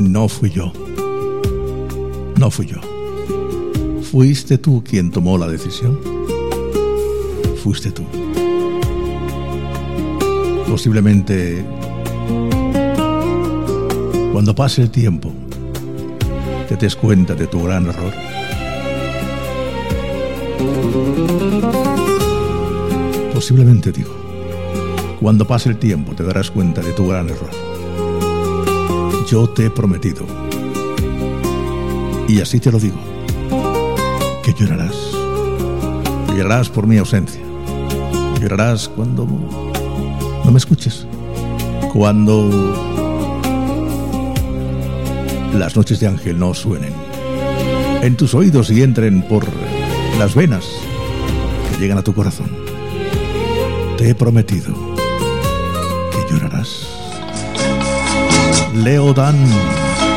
No fui yo. No fui yo. ¿Fuiste tú quien tomó la decisión? Fuiste tú. Posiblemente, cuando pase el tiempo, te des cuenta de tu gran error. Posiblemente, digo, cuando pase el tiempo te darás cuenta de tu gran error. Yo te he prometido, y así te lo digo, que llorarás. Llorarás por mi ausencia. Llorarás cuando no me escuches. Cuando las noches de Ángel no suenen en tus oídos y entren por las venas que llegan a tu corazón. Te he prometido que llorarás. Leo Dan.